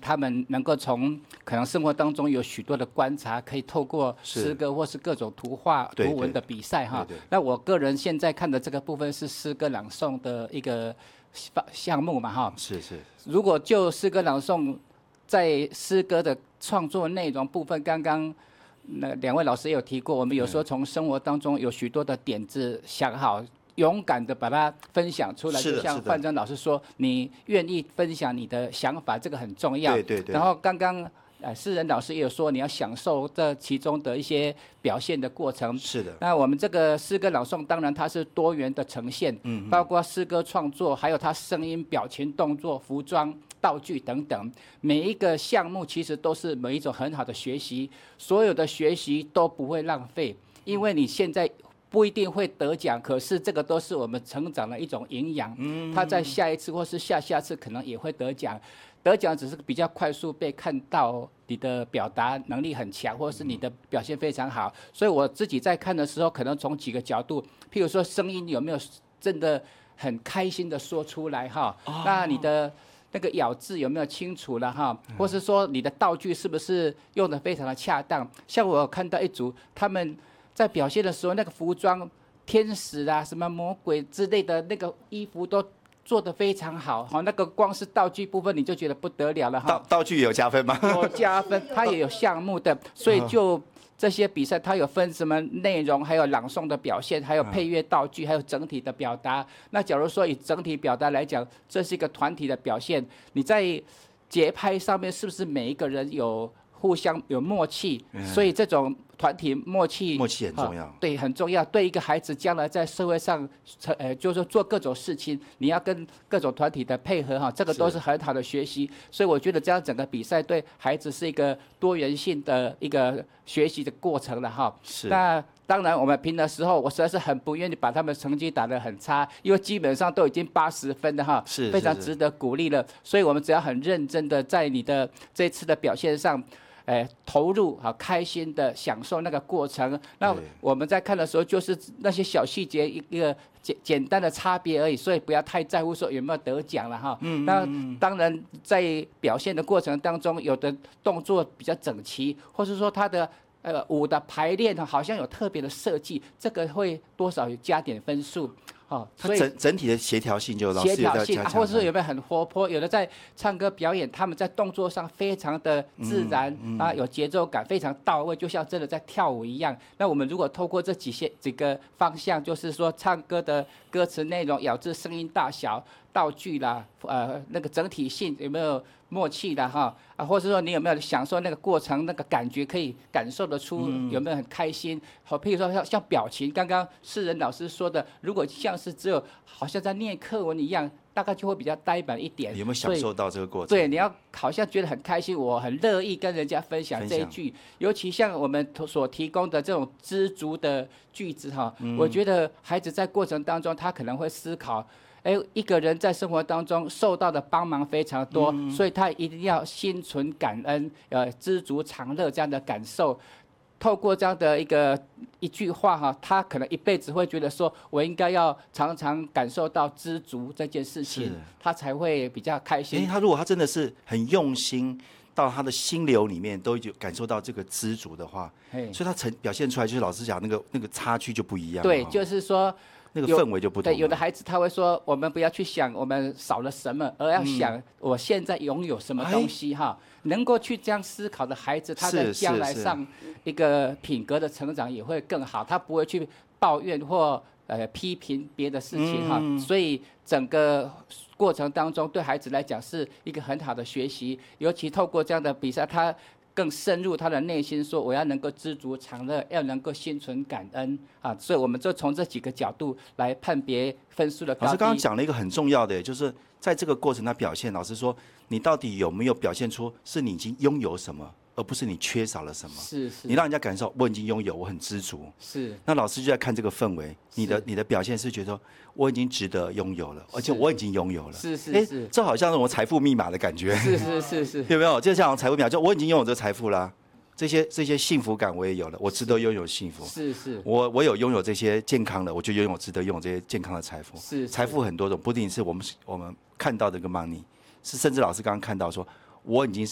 他们能够从可能生活当中有许多的观察，可以透过诗歌或是各种图画、图文的比赛哈。那我个人现在看的这个部分是诗歌朗诵的一个项目嘛哈。 是。 如果就诗歌朗诵，在诗歌的创作内容部分，刚刚那2位老师也有提过，我们有时候从生活当中有许多的点子想好。勇敢的把它分享出来，就像范真老师说，你愿意分享你的想法，这个很重要。 对。 然后刚刚诗人老师也有说，你要享受这其中的一些表现的过程。 是的。 那我们这个诗歌朗诵，当然它是多元的呈现，包括诗歌创作，还有它声音、表情、动作、服装、道具等等，每一个项目其实都是每一种很好的学习，所有的学习都不会浪费，因为你现在不一定会得奖，可是这个都是我们成长的一种营养。他在下一次或是下次可能也会得奖，得奖只是比较快速被看到，你的表达能力很强，或是你的表现非常好。所以我自己在看的时候，可能从几个角度，譬如说声音有没有真的很开心的说出来哈，那你的那个咬字有没有清楚了哈，或是说你的道具是不是用的非常的恰当？像我有看到一组他们在表现的时候，那个服装天使啊、什么魔鬼之类的那个衣服都做得非常好，那个光是道具部分你就觉得不得了了哈。 道具有加分吗？ 有加分，它也有项目的，所以就这些比赛它有分什么内容，还有朗诵的表现，还有配乐道具，还有整体的表达。那假如说以整体表达来讲，这是一个团体的表现，你在节拍上面是不是每一个人有互相有默契？所以这种团体默契很重要， 对，很重要。对一个孩子将来在社会上，就是说做各种事情，你要跟各种团体的配合哈，这个都是很好的学习。所以我觉得这样整个比赛对孩子是一个多元性的一个学习的过程了哈。 是。 那当然，我们评的时候，我实在是很不愿意把他们成绩打得很差，因为基本上都已经80分了哈， 是非常值得鼓励了。所以我们只要很认真的在你的这次的表现上。投入好开心的享受那个过程。那我们在看的时候，就是那些小细节一个简单的差别而已，所以不要太在乎说有没有得奖了哈。那当然在表现的过程当中，有的动作比较整齐，或是说它的舞的排练好像有特别的设计，这个会多少有加点分数。 所以整体的协调性就协调性，或者是有没有很活泼？有的在唱歌表演，他们在动作上非常的自然有节奏感，非常到位，就像真的在跳舞一样。那我们如果透过这几个方向，就是说唱歌的歌词内容、咬字、声音大小、道具啦，那个整体性有没有默契的哈？或者说你有没有享受那个过程，那个感觉可以感受得出，有没有很开心？好，譬如说像表情，刚刚诗人老师说的，如果像是只有好像在念课文一样，大概就会比较呆板一点。 有没有享受到这个过程？ 对，你要好像觉得很开心，我很乐意跟人家分享这一句。尤其像我们所提供的这种知足的句子哈，我觉得孩子在过程当中，他可能会思考。一个人在生活当中受到的帮忙非常多，所以他一定要心存感恩，知足常乐这样的感受。透过这样的一句话哈，他可能一辈子会觉得说，我应该要常常感受到知足这件事情，他才会比较开心。 如果他真的是很用心，到他的心流里面都感受到这个知足的话，所以他表现出来就是老师讲那个差距就不一样。 对，就是说。 那个氛围就不同。 对，有的孩子他会说，我们不要去想我们少了什么，而要想我现在拥有什么东西哈。能够去这样思考的孩子，他在将来上一个品格的成长也会更好，他不会去抱怨或批评别的事情哈。所以整个过程当中，对孩子来讲是一个很好的学习，尤其透过这样的比赛，他更深入他的内心，说我要能够知足常乐，要能够心存感恩啊！所以我们就从这几个角度来判别分数的高低。 老师刚刚讲了一个很重要的，就是在这个过程的表现，老师说你到底有没有表现出是你已经拥有什么，而不是你缺少了什么。 是， 你让人家感受我已经拥有，我很知足。 是。 那老师就在看这个氛围，你的表现是觉得我已经值得拥有了，而且我已经拥有了。 是。 这好像是我财富密码的感觉。 是。 有没有？就像财富密码，就我已经拥有这财富啦。这些幸福感我也有了，我值得拥有幸福。 是。 我有拥有这些健康的，我就拥有值得拥有这些健康的财富。 是。 财富很多种，不一定是我们看到的一个 money， 是甚至老师刚刚看到说，我已经